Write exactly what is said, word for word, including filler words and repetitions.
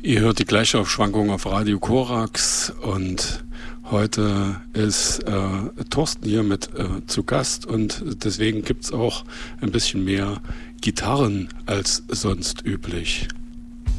Ihr hört die Gleichaufschwankung auf Radio Korax und heute ist äh, Thorsten hier mit äh, zu Gast und deswegen gibt es auch ein bisschen mehr Gitarren als sonst üblich.